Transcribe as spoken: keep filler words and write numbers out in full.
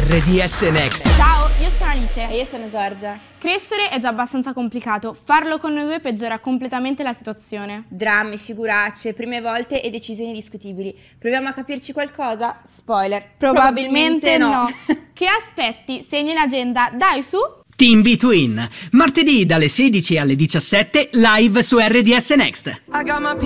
R D S Next. Ciao, io sono Alice. E io sono Giorgia. Crescere è già abbastanza complicato, farlo con noi due peggiora completamente la situazione. Drammi, figuracce, prime volte e decisioni discutibili. Proviamo a capirci qualcosa? Spoiler, Probabilmente, Probabilmente no. no. Che aspetti? Segni in agenda, dai su! Team Between, martedì dalle sedici alle diciassette live su R D S Next.